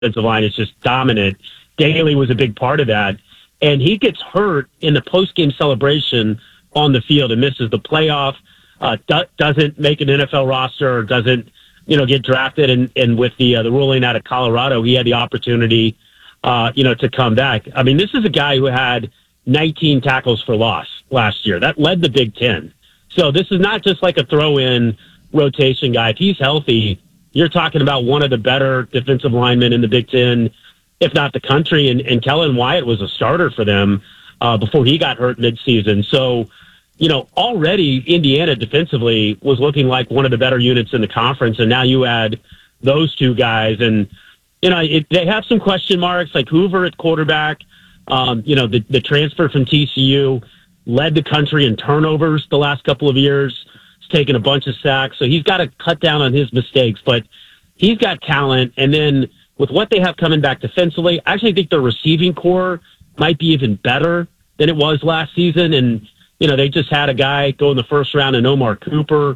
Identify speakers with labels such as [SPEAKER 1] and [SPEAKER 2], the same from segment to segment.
[SPEAKER 1] defensive line is just dominant. Daly was a big part of that. And he gets hurt in the post-game celebration on the field and misses the playoff, doesn't make an NFL roster, or doesn't, get drafted. And with the ruling out of Colorado, he had the opportunity, to come back. I mean, this is a guy who had 19 tackles for loss last year. That led the Big Ten. So this is not just like a throw-in rotation guy. If he's healthy, you're talking about one of the better defensive linemen in the Big Ten, if not the country. And Kellen Wyatt was a starter for them before he got hurt midseason. So, already Indiana defensively was looking like one of the better units in the conference. And now you add those two guys. And, they have some question marks, like Hoover at quarterback. The transfer from TCU led the country in turnovers the last couple of years. He's taken a bunch of sacks. So he's got to cut down on his mistakes. But he's got talent. And then with what they have coming back defensively, I actually think their receiving core might be even better than it was last season. And, they just had a guy go in the first round, and Omar Cooper.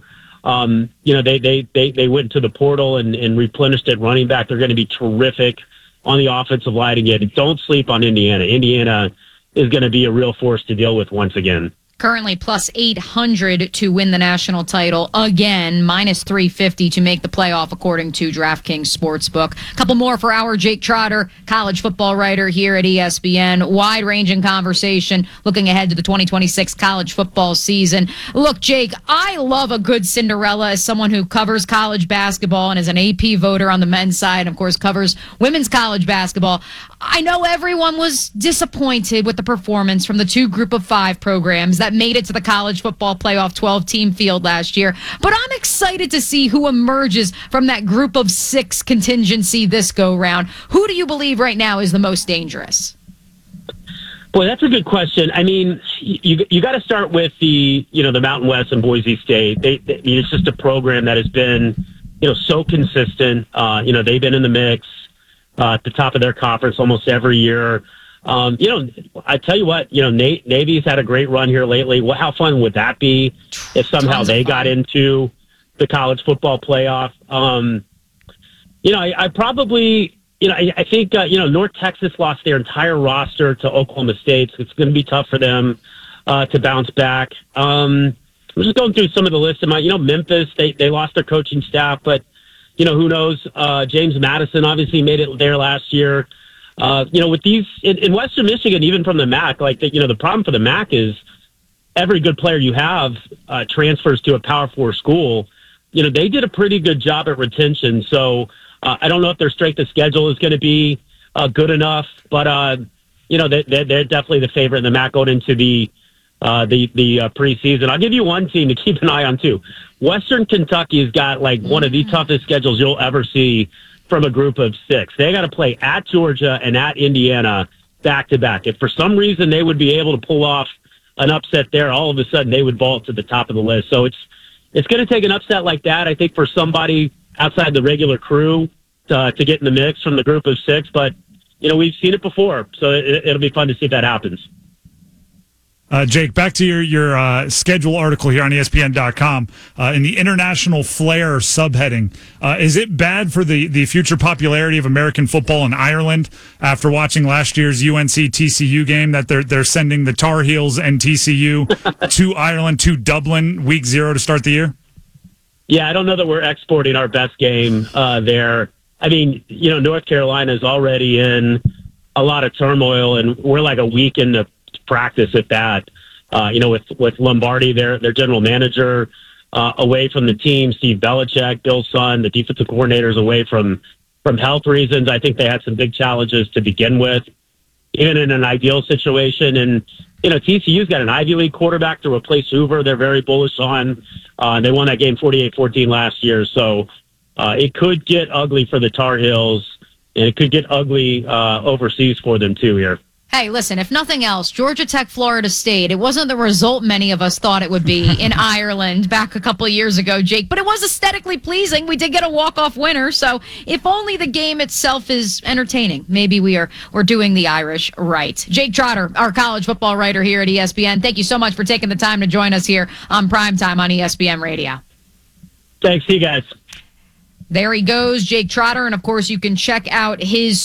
[SPEAKER 1] They went to the portal and replenished at running back. They're going to be terrific on the offensive line again. Don't sleep on Indiana. Indiana is going to be a real force to deal with once again.
[SPEAKER 2] Currently plus 800 to win the national title again, minus 350 to make the playoff according to DraftKings Sportsbook. A couple more for our Jake Trotter, college football writer here at ESPN. Wide-ranging conversation looking ahead to the 2026 college football season. Look, Jake, I love a good Cinderella as someone who covers college basketball and is an AP voter on the men's side, and of course covers women's college basketball. I know everyone was disappointed with the performance from the two Group of Five programs that made it to the college football playoff 12-team field last year. But I'm excited to see who emerges from that Group of Six contingency this go-round. Who do you believe right now is the most dangerous?
[SPEAKER 1] Boy, that's a good question. I mean, you got to start with the Mountain West and Boise State. It's just a program that has been, so consistent. They've been in the mix at the top of their conference almost every year. I tell you what, Navy's had a great run here lately. How fun would that be if somehow they got into the college football playoff? I probably, I think, North Texas lost their entire roster to Oklahoma State. So it's going to be tough for them to bounce back. I'm just going through some of the list of Memphis, they lost their coaching staff, but, who knows? James Madison obviously made it there last year. With these in Western Michigan, even from the MAC, the problem for the MAC is every good player you have transfers to a Power Four school. They did a pretty good job at retention. So I don't know if their strength of schedule is going to be good enough, but they're definitely the favorite in the MAC going into the preseason. I'll give you one team to keep an eye on too. Western Kentucky has got one of the toughest schedules you'll ever see from a Group of Six. They got to play at Georgia and at Indiana back to back. If for some reason they would be able to pull off an upset there, all of a sudden they would vault to the top of the list. So it's going to take an upset like that, I think, for somebody outside the regular crew to get in the mix from the Group of Six. But we've seen it before, so it'll be fun to see if that happens.
[SPEAKER 3] Jake, back to your schedule article here on ESPN.com. In the International Flair subheading, is it bad for the future popularity of American football in Ireland after watching last year's UNC-TCU game that they're sending the Tar Heels and TCU to Ireland, to Dublin, week 0 to start the year?
[SPEAKER 1] Yeah, I don't know that we're exporting our best game there. I mean, North Carolina is already in a lot of turmoil, and we're like a week into practice at that. With Lombardi, their general manager, away from the team, Steve Belichick, Bill's son, the defensive coordinators away from health reasons. I think they had some big challenges to begin with, even in an ideal situation. And, TCU's got an Ivy League quarterback to replace Hoover. They're very bullish on. They won that game 48-14 last year. So it could get ugly for the Tar Heels, and it could get ugly overseas for them too here.
[SPEAKER 2] Hey, listen, if nothing else, Georgia Tech, Florida State, it wasn't the result many of us thought it would be in Ireland back a couple of years ago, Jake, but it was aesthetically pleasing. We did get a walk-off winner, so if only the game itself is entertaining, maybe we're doing the Irish right. Jake Trotter, our college football writer here at ESPN, thank you so much for taking the time to join us here on Primetime on ESPN Radio.
[SPEAKER 1] Thanks, see you guys.
[SPEAKER 2] There he goes, Jake Trotter. And of course, you can check out his